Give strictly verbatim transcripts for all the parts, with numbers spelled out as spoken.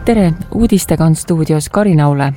Tere, uudistega on stuudios Karin Aule.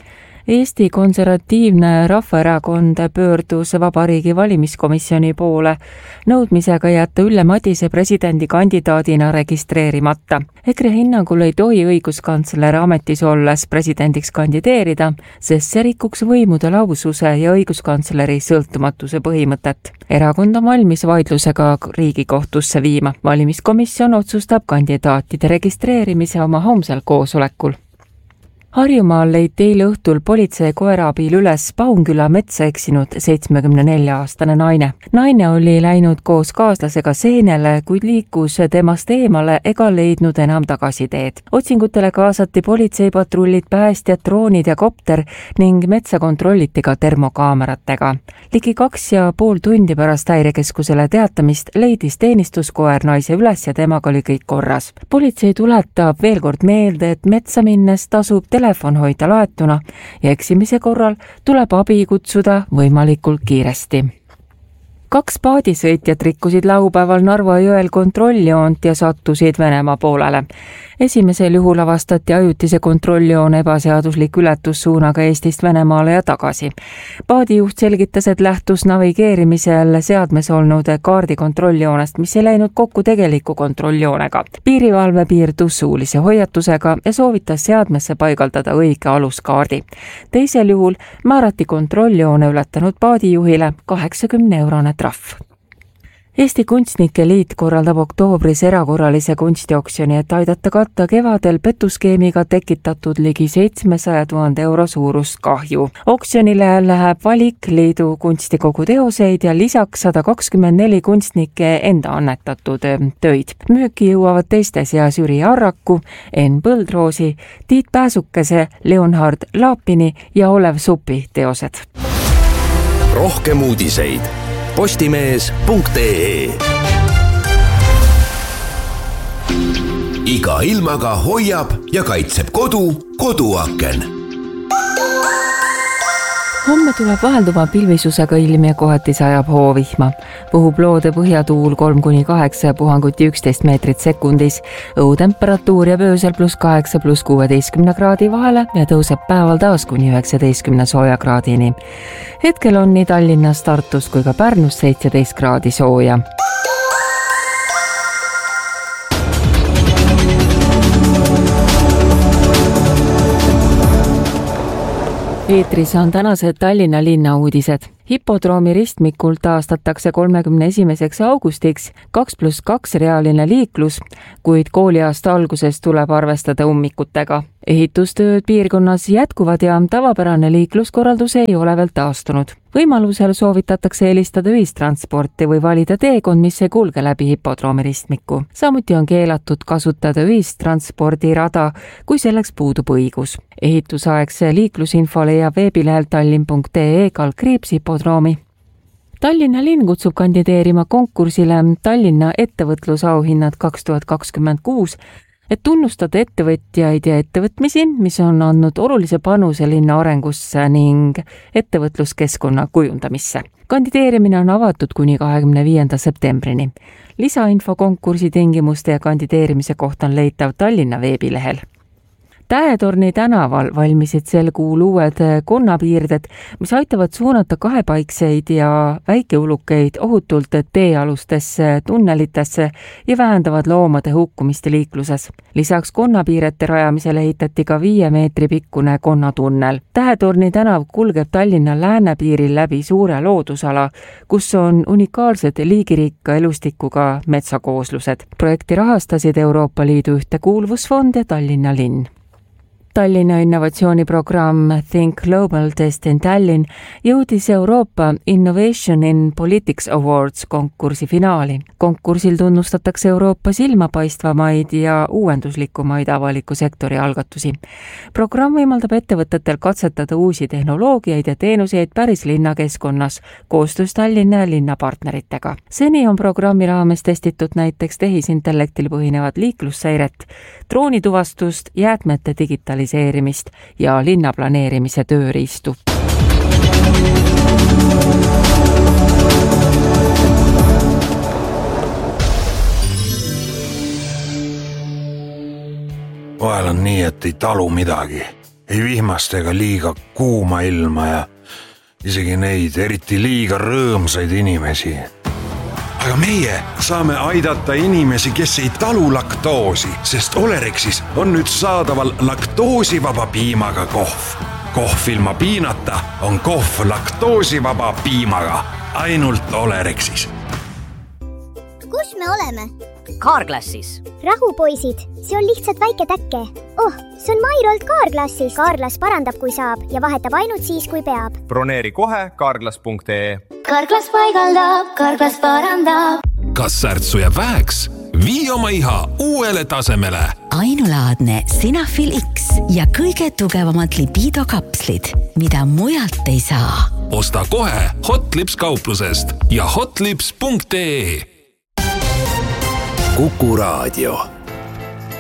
Eesti Konservatiivne Rahvaerakond pöördus Vabariigi valimiskomisjoni poole nõudmisega jätta Ülle Madise presidendikandidaadina registreerimata. EKRE hinnangul ei tohi õiguskantsler ametis olles presidendiks kandideerida, sest see rikuks võimude lahususe ja õiguskantsleri sõltumatuse põhimõtet. Erakond on valmis vaidlusega Riigikohtusse viima. Valimiskomisjon otsustab kandidaatide registreerimise oma homsel koosolekul. Harjumaal leiti eile õhtul politsei koera abil üles Paunküla metsa eksinud seitsmekümne nelja aastane naine. Naine oli läinud koos kaaslasega seenele, kuid liikus temast eemale ega leidnud enam tagasiteed. Otsingutele kaasati politseipatrullid, päästjad, droonid ja kopter ning metsa kontrolliti ka termokaameratega. Ligi kaks ja pool tundi pärast häirekeskusele teatamist leidis teenistuskoer naise üles ja temaga oli kõik korras. Politsei tuletab veel kord meelde, et metsa minnes tasub telefon hoida laetuna ja eksimise korral tuleb abi kutsuda võimalikult kiiresti. Kaks paadisõitjat rikkusid laupäeval Narva jõel kontrolljoont ja sattusid Venemaa poolele. Esimesel juhul avastati ajutise kontrolljoone ebaseaduslik ületussuunaga Eestist Venemaale ja tagasi. Paadijuht selgitas, et lähtus navigeerimisel seadmes olnud kaardi kontrolljoonest, mis ei läinud kokku tegeliku kontrolljoonega. Piirivalve piirdus suulise hoiatusega ja soovitas seadmesse paigaldada õige aluskaardi. Teisel juhul määrati kontrolljoone ületanud paadijuhile kaheksakümne eurone trahv. Eesti Kunstnike Liit korraldab oktoobris erakorralise kunstioksjoni, et aidata katta kevadel petuskeemiga tekitatud ligi seitsmesaja tuhande euro suurust kahju. Oksjonile läheb valik liidu kunstikogu teoseid ja lisaks sada kakskümmend neli kunstnike enda annetatud töid. Müüki jõuavad teiste seas Jüri Arraku, Enn Põldroosi, Tiit Pääsukese, Leonhard Laapini ja Olev Supi teosed. Rohkem uudiseid postimees punkt ee. Iga ilmaga hoiab ja kaitseb kodu koduaken. Homme tuleb vahelduva pilvisusega ilm ja kohati sajab hoovihma. Puhub loode põhjatuul kolm kuni kaheksa ja puhanguti üksteist meetrit sekundis. Õutemperatuur jääb öösel pluss kaheksa pluss kuueteistkümne kraadi vahele ja tõuseb päeval taas kuni üheksateistkümne sooja kraadini. Hetkel on nii Tallinnas, Tartus kui ka Pärnus seitseteist kraadi sooja. Eetris on tänased Tallinna linna uudised. Hipodroomi ristmikul taastatakse kolmekümne esimeseks augustiks kaks pluss kaks reaaline liiklus, kuid kooliaasta alguses tuleb arvestada ummikutega. Ehitustööd piirkonnas jätkuvad ja tavapärane liikluskorraldus ei ole veel taastunud. Võimalusel soovitatakse eelistada ühistransporti või valida teekond, mis ei kulge läbi hipodroomi ristmiku. Samuti on keelatud kasutada ühistranspordirada, kui selleks puudub õigus. Ehitusaegse liiklusinfo leiab veebilehel tallinn punkt ee kaldkriips hipodroomi. Tallinna linn kutsub kandideerima konkursile Tallinna ettevõtlusauhinnad kaks tuhat kakskümmend kuus, et tunnustada ettevõtjaid ja ettevõtmisi, mis on andnud olulise panuse linna arengusse ning ettevõtluskeskkonna kujundamisse. Kandideerimine on avatud kuni kahekümne viienda septembrini. Lisainfo konkursi tingimuste ja kandideerimise kohta on leitav Tallinna veebilehel. Tähetorni tänaval valmisid sel kuul uued konnapiirded, mis aitavad suunata kahepaikseid ja väikeulukeid ohutult teealustesse tunnelitesse ja vähendavad loomade hukkumist liikluses. Lisaks konnapiirete rajamisele ehitati ka viie meetri pikkune konnatunnel. Tähetorni tänav kulgeb Tallinna läänepiiril läbi suure loodusala, kus on unikaalsed liigirikka elustikuga metsakooslused. Projekti rahastasid Euroopa Liidu ühtekuuluvusfond ja Tallinna linn. Tallinna innovatsiooniprogramm Think Global Test in Tallinn jõudis Euroopa Innovation in Politics Awards konkursi finaali. Konkursil tunnustatakse Euroopa silmapaistvamaid ja uuenduslikumaid avaliku sektori algatusi. Programm võimaldab ettevõtetel katsetada uusi tehnoloogiaid ja teenuseid päris linnakeskkonnas koostöös Tallinna ja linna partneritega. Seni on programmi raames testitud näiteks tehisintellektil põhinevat liiklusseiret, droonituvastust, jäätmete digitaliseerimist ja linnaplaneerimise tööriistu. vahel on nii, et ei talu midagi. Ei vihmast ega liiga kuuma ilma ja isegi neid eriti liiga rõõmsaid inimesi. Aga meie saame aidata inimesi, kes ei talu laktoosi, sest Olerexis on nüüd saadaval laktoosivaba piimaga kohv. Kohv ilma piinata on kohv laktoosivaba piimaga. Ainult Olerexis. Kus me oleme? Kaarklassis. Rahu, poisid, see on lihtsalt väike täkke. Oh, see on Mairolt Kaarklassis. Kaarklas parandab, kui saab ja vahetab ainult siis, kui peab. Broneeri kohe kaarklas punkt ee. Kaarklas paigaldab, Kaarklas parandab. Kas särtsu jääb väheks? Vii oma iha uuele tasemele. Ainulaadne Sinafil X ja kõige tugevamad libido kapslid, mida mujalt ei saa. Osta kohe Hotlips kauplusest ja hotlips punkt ee. Kuku Raadio.